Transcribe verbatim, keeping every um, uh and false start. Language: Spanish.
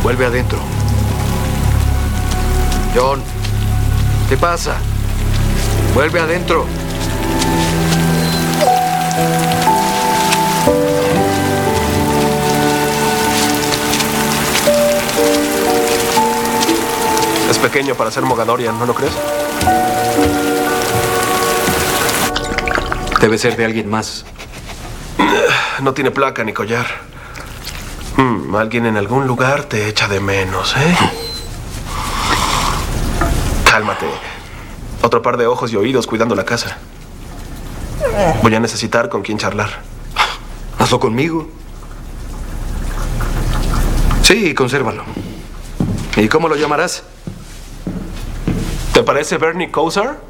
Vuelve adentro. John, ¿qué pasa? Vuelve adentro. Es pequeño para ser Mogadorian, ¿no lo crees? Debe ser de alguien más. No tiene placa ni collar. Hmm, alguien en algún lugar te echa de menos, ¿eh? Cálmate. Otro par de ojos y oídos cuidando la casa. Voy a necesitar con quién charlar. Hazlo conmigo. Sí, consérvalo. ¿Y cómo lo llamarás? ¿Te parece Bernie Kosar?